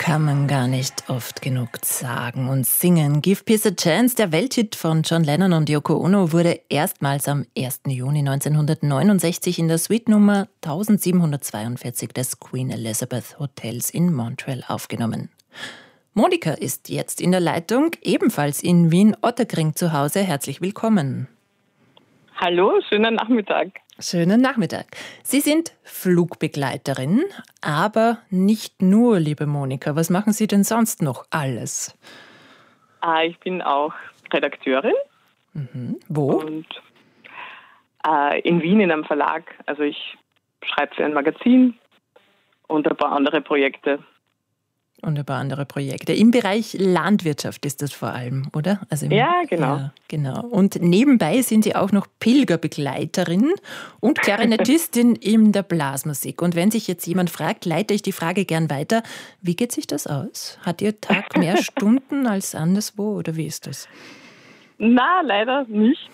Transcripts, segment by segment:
kann man gar nicht oft genug sagen und singen. Give Peace a Chance, der Welthit von John Lennon und Yoko Ono, wurde erstmals am 1. Juni 1969 in der Suite Nummer 1742 des Queen Elizabeth Hotels in Montreal aufgenommen. Monika ist jetzt in der Leitung, ebenfalls in Wien-Ottakring zu Hause. Herzlich willkommen. Hallo, schönen Nachmittag. Schönen Nachmittag. Sie sind Flugbegleiterin, aber nicht nur, liebe Monika. Was machen Sie denn sonst noch alles? Ich bin auch Redakteurin. Wo? Und in Wien in einem Verlag. Also ich schreibe für ein Magazin und ein paar andere Projekte. Und ein paar andere Projekte. Im Bereich Landwirtschaft ist das vor allem, oder? Ja, genau. Ja, genau. Und nebenbei sind Sie auch noch Pilgerbegleiterin und Klarinettistin in der Blasmusik. Und wenn sich jetzt jemand fragt, leite ich die Frage gern weiter. Wie geht sich das aus? Hat Ihr Tag mehr Stunden als anderswo oder wie ist das? Na, leider nicht.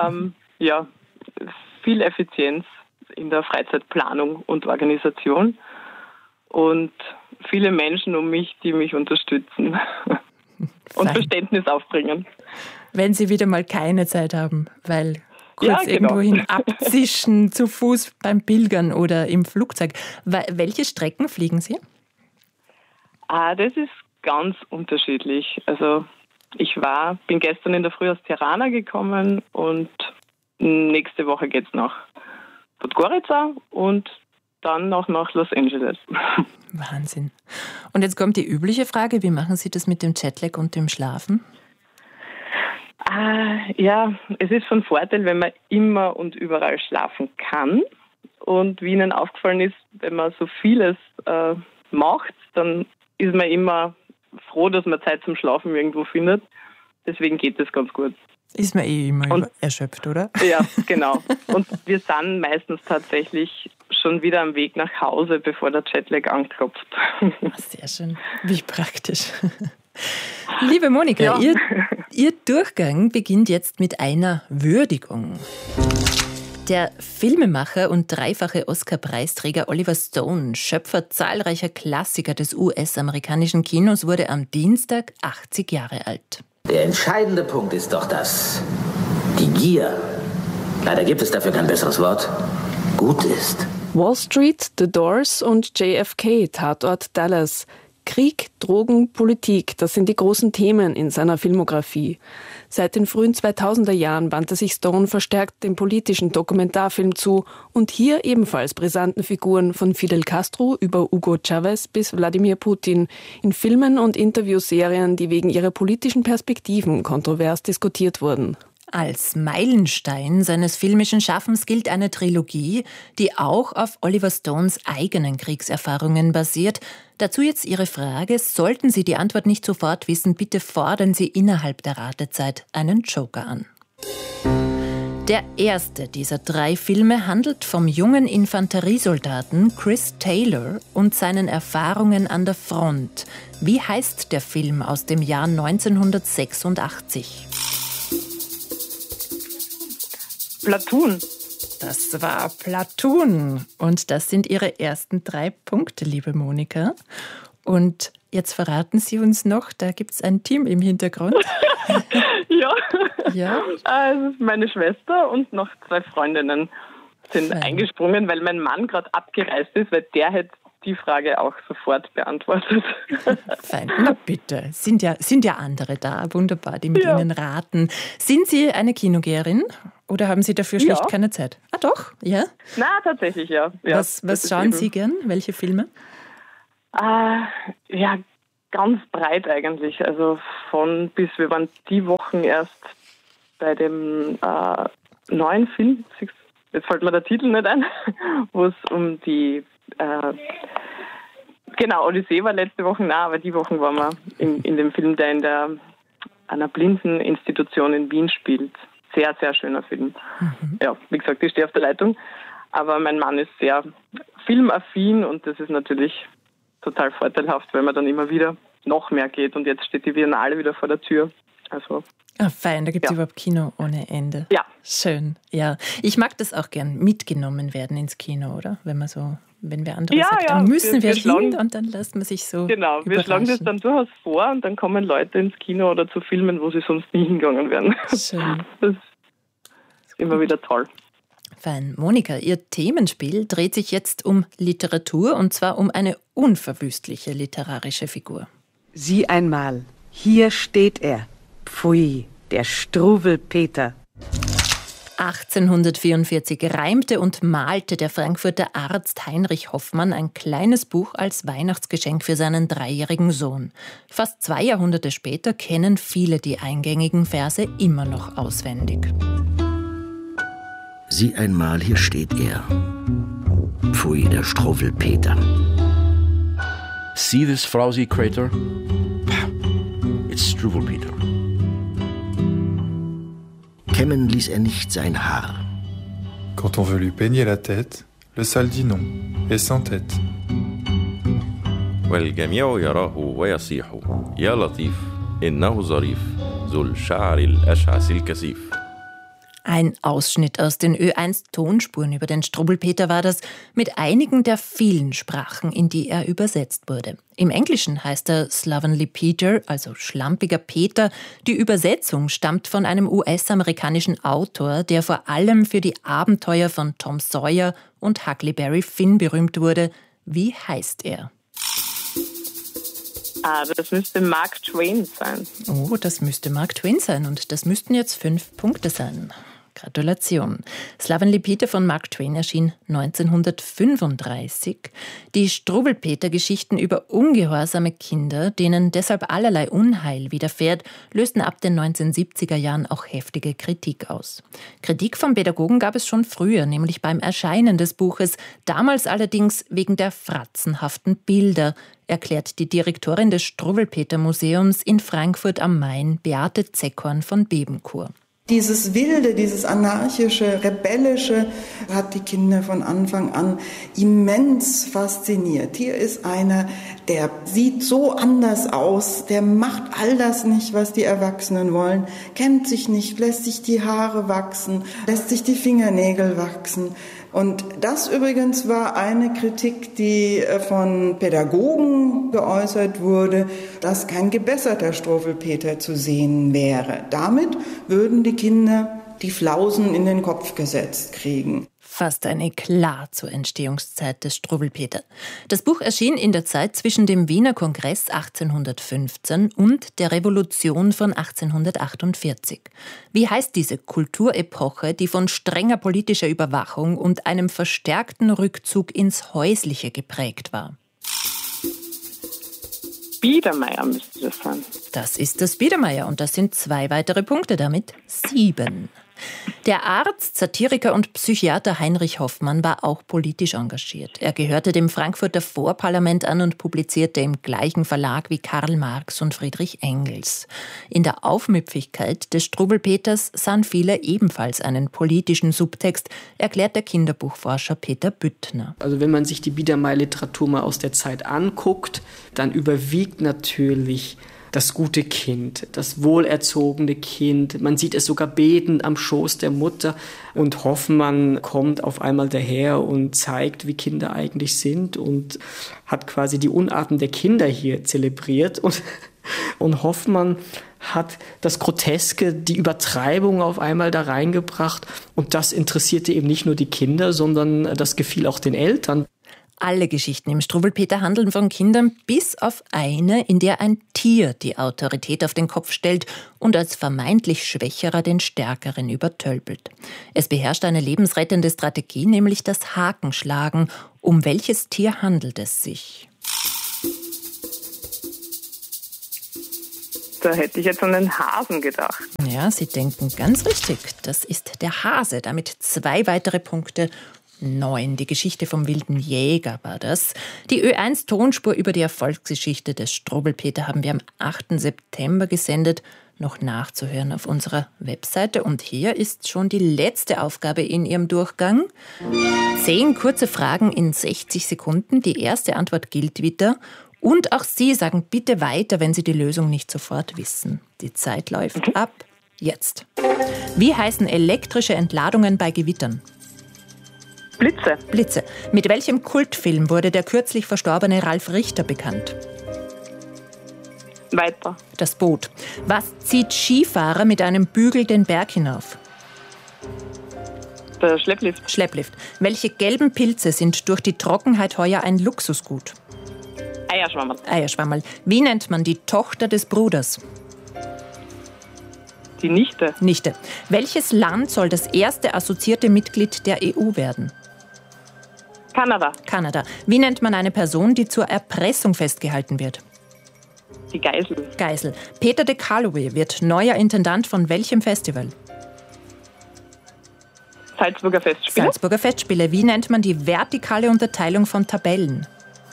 Viel Effizienz in der Freizeitplanung und Organisation. Und viele Menschen um mich, die mich unterstützen und Verständnis aufbringen. Wenn Sie wieder mal keine Zeit haben, weil kurz irgendwohin abzischen, zu Fuß beim Pilgern oder im Flugzeug. Welche Strecken fliegen Sie? Das ist ganz unterschiedlich. Also ich bin gestern in der Früh aus Tirana gekommen und nächste Woche geht es nach Podgorica und dann noch nach Los Angeles. Wahnsinn. Und jetzt kommt die übliche Frage, wie machen Sie das mit dem Jetlag und dem Schlafen? Es ist von Vorteil, wenn man immer und überall schlafen kann. Und wie Ihnen aufgefallen ist, wenn man so vieles macht, dann ist man immer froh, dass man Zeit zum Schlafen irgendwo findet. Deswegen geht das ganz gut. Ist man immer erschöpft, oder? Ja, genau. Und wir sind meistens tatsächlich schon wieder am Weg nach Hause, bevor der Jetlag anklopft. Sehr schön. Wie praktisch. Liebe Monika, Ihr Durchgang beginnt jetzt mit einer Würdigung. Der Filmemacher und dreifache Oscar-Preisträger Oliver Stone, Schöpfer zahlreicher Klassiker des US-amerikanischen Kinos, wurde am Dienstag 80 Jahre alt. Der entscheidende Punkt ist doch das: die Gier, leider gibt es dafür kein besseres Wort, gut ist. Wall Street, The Doors und JFK, Tatort Dallas. Krieg, Drogen, Politik, das sind die großen Themen in seiner Filmografie. Seit den frühen 2000er Jahren wandte sich Stone verstärkt dem politischen Dokumentarfilm zu und hier ebenfalls brisanten Figuren von Fidel Castro über Hugo Chavez bis Wladimir Putin in Filmen und Interviewserien, die wegen ihrer politischen Perspektiven kontrovers diskutiert wurden. Als Meilenstein seines filmischen Schaffens gilt eine Trilogie, die auch auf Oliver Stones eigenen Kriegserfahrungen basiert. Dazu jetzt Ihre Frage. Sollten Sie die Antwort nicht sofort wissen, bitte fordern Sie innerhalb der Ratezeit einen Joker an. Der erste dieser 3 Filme handelt vom jungen Infanteriesoldaten Chris Taylor und seinen Erfahrungen an der Front. Wie heißt der Film aus dem Jahr 1986? Platoon. Das war Platoon. Und das sind Ihre ersten 3 Punkte, liebe Monika. Und jetzt verraten Sie uns noch, da gibt es ein Team im Hintergrund. Ja. Es ist meine Schwester und noch 2 Freundinnen sind eingesprungen, weil mein Mann gerade abgereist ist, weil der hätte die Frage auch sofort beantwortet. Fein, na bitte. Sind ja andere da, wunderbar, die mit Ihnen raten. Sind Sie eine Kinogeherin oder haben Sie dafür schlicht keine Zeit? Ah doch, ja? Na, tatsächlich, ja. Was schauen Sie gern? Welche Filme? Ganz breit eigentlich. Also von bis, wir waren die Wochen erst bei dem neuen Film, jetzt fällt mir der Titel nicht ein, wo es um die Odyssee war letzte Woche, aber die Wochen waren wir in dem Film, der in einer Blindeninstitution in Wien spielt. Sehr, sehr schöner Film. Ja, wie gesagt, ich stehe auf der Leitung, aber mein Mann ist sehr filmaffin und das ist natürlich total vorteilhaft, weil man dann immer wieder noch mehr geht und jetzt steht die Biennale wieder vor der Tür. Also Ah, fein, da gibt es überhaupt Kino ohne Ende. Ja. Schön, ja. Ich mag das auch gern, mitgenommen werden ins Kino, oder? Wenn wir andere sagen, dann müssen wir hin und dann lässt man sich so Genau, wir schlagen das dann durchaus vor und dann kommen Leute ins Kino oder zu Filmen, wo sie sonst nie hingegangen wären. Schön. Das ist immer wieder toll. Fein. Monika, Ihr Themenspiel dreht sich jetzt um Literatur und zwar um eine unverwüstliche literarische Figur. Sieh einmal, hier steht er. Pfui, der Struwwelpeter. 1844 reimte und malte der Frankfurter Arzt Heinrich Hoffmann ein kleines Buch als Weihnachtsgeschenk für seinen 3-jährigen Sohn. Fast 2 Jahrhunderte später kennen viele die eingängigen Verse immer noch auswendig. Sieh einmal, hier steht er. Pfui, der Struwwelpeter. See this frowsy crater? It's Struwwelpeter. Kämmen ließ er nicht sein Haar. Quand on veut lui peigner la tête, le sale dit non, et sans tête. والجميع يراه ويصيح يا لطيف إنه ظريف ذو الشعر الأشعث الكثيف. Ein Ausschnitt aus den Ö1-Tonspuren über den Struwwelpeter war das, mit einigen der vielen Sprachen, in die er übersetzt wurde. Im Englischen heißt er Slovenly Peter, also schlampiger Peter. Die Übersetzung stammt von einem US-amerikanischen Autor, der vor allem für die Abenteuer von Tom Sawyer und Huckleberry Finn berühmt wurde. Wie heißt er? Das müsste Mark Twain sein. Oh, das müsste Mark Twain sein und das müssten jetzt 5 Punkte sein. Gratulation. Slovenly Peter von Mark Twain erschien 1935. Die Struwwelpeter-Geschichten über ungehorsame Kinder, denen deshalb allerlei Unheil widerfährt, lösten ab den 1970er Jahren auch heftige Kritik aus. Kritik von Pädagogen gab es schon früher, nämlich beim Erscheinen des Buches, damals allerdings wegen der fratzenhaften Bilder, erklärt die Direktorin des Struwwelpeter-Museums in Frankfurt am Main, Beate Zeckhorn von Bebenkur. Dieses Wilde, dieses Anarchische, Rebellische hat die Kinder von Anfang an immens fasziniert. Hier ist einer, der sieht so anders aus, der macht all das nicht, was die Erwachsenen wollen, kämmt sich nicht, lässt sich die Haare wachsen, lässt sich die Fingernägel wachsen. Und das übrigens war eine Kritik, die von Pädagogen geäußert wurde, dass kein gebesserter Struwwelpeter zu sehen wäre. Damit würden die Kinder die Flausen in den Kopf gesetzt kriegen. Fast ein Eklat zur Entstehungszeit des Struwwelpeter. Das Buch erschien in der Zeit zwischen dem Wiener Kongress 1815 und der Revolution von 1848. Wie heißt diese Kulturepoche, die von strenger politischer Überwachung und einem verstärkten Rückzug ins Häusliche geprägt war? Biedermeier müsste das sein. Das ist das Biedermeier und das sind 2 weitere Punkte, damit 7. Der Arzt, Satiriker und Psychiater Heinrich Hoffmann war auch politisch engagiert. Er gehörte dem Frankfurter Vorparlament an und publizierte im gleichen Verlag wie Karl Marx und Friedrich Engels. In der Aufmüpfigkeit des Struwwelpeters sahen viele ebenfalls einen politischen Subtext, erklärt der Kinderbuchforscher Peter Büttner. Also wenn man sich die Biedermeier-Literatur mal aus der Zeit anguckt, dann überwiegt natürlich das gute Kind, das wohlerzogene Kind. Man sieht es sogar betend am Schoß der Mutter. Und Hoffmann kommt auf einmal daher und zeigt, wie Kinder eigentlich sind und hat quasi die Unarten der Kinder hier zelebriert. Und Hoffmann hat das Groteske, die Übertreibung auf einmal da reingebracht. Und das interessierte eben nicht nur die Kinder, sondern das gefiel auch den Eltern. Alle Geschichten im Struwwelpeter handeln von Kindern, bis auf eine, in der ein Tier die Autorität auf den Kopf stellt und als vermeintlich Schwächerer den Stärkeren übertölpelt. Es beherrscht eine lebensrettende Strategie, nämlich das Hakenschlagen. Um welches Tier handelt es sich? Da hätte ich jetzt an den Hasen gedacht. Ja, Sie denken ganz richtig. Das ist der Hase. Damit 2 weitere Punkte. 9. Die Geschichte vom wilden Jäger war das. Die Ö1-Tonspur über die Erfolgsgeschichte des Struwwelpeter haben wir am 8. September gesendet. Noch nachzuhören auf unserer Webseite. Und hier ist schon die letzte Aufgabe in Ihrem Durchgang. 10 kurze Fragen in 60 Sekunden. Die erste Antwort gilt wieder. Und auch Sie sagen bitte weiter, wenn Sie die Lösung nicht sofort wissen. Die Zeit läuft ab jetzt. Wie heißen elektrische Entladungen bei Gewittern? Blitze. Blitze. Mit welchem Kultfilm wurde der kürzlich verstorbene Ralf Richter bekannt? Weiter. Das Boot. Was zieht Skifahrer mit einem Bügel den Berg hinauf? Der Schlepplift. Schlepplift. Welche gelben Pilze sind durch die Trockenheit heuer ein Luxusgut? Eierschwammerl. Eierschwammerl. Wie nennt man die Tochter des Bruders? Die Nichte. Nichte. Welches Land soll das erste assoziierte Mitglied der EU werden? Kanada. Kanada. Wie nennt man eine Person, die zur Erpressung festgehalten wird? Die Geisel. Geisel. Peter de Calloway wird neuer Intendant von welchem Festival? Salzburger Festspiele. Salzburger Festspiele. Wie nennt man die vertikale Unterteilung von Tabellen?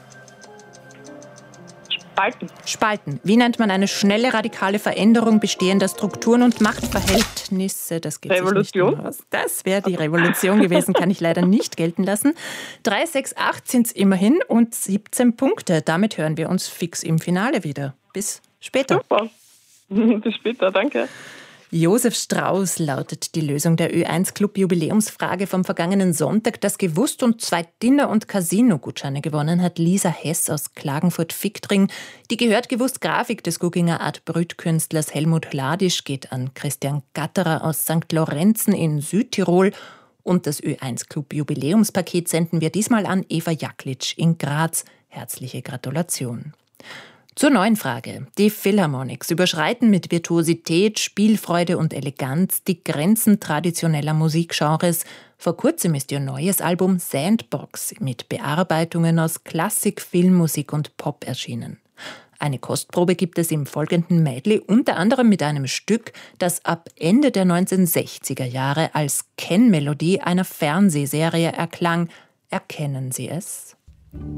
Spalten. Spalten. Wie nennt man eine schnelle radikale Veränderung bestehender Strukturen und Machtverhältnisse? Das geht Revolution? Sich nicht mehr aus. Das wäre die Revolution gewesen, kann ich leider nicht gelten lassen. 3, 6, 8 sind es immerhin und 17 Punkte. Damit hören wir uns fix im Finale wieder. Bis später. Super. Bis später, danke. Josef Strauß lautet die Lösung der Ö1-Club-Jubiläumsfrage vom vergangenen Sonntag. Das gewusst und 2 Dinner- und Casino-Gutscheine gewonnen hat Lisa Hess aus Klagenfurt-Fichtring. Die gehört gewusst Grafik des Gugginger Art Brüt-Künstlers Helmut Ladisch geht an Christian Gatterer aus St. Lorenzen in Südtirol. Und das Ö1-Club-Jubiläumspaket senden wir diesmal an Eva Jaklitsch in Graz. Herzliche Gratulation. Zur neuen Frage. Die Philharmonics überschreiten mit Virtuosität, Spielfreude und Eleganz die Grenzen traditioneller Musikgenres. Vor kurzem ist ihr neues Album Sandbox mit Bearbeitungen aus Klassik, Filmmusik und Pop erschienen. Eine Kostprobe gibt es im folgenden Medley, unter anderem mit einem Stück, das ab Ende der 1960er Jahre als Kennmelodie einer Fernsehserie erklang. Erkennen Sie es?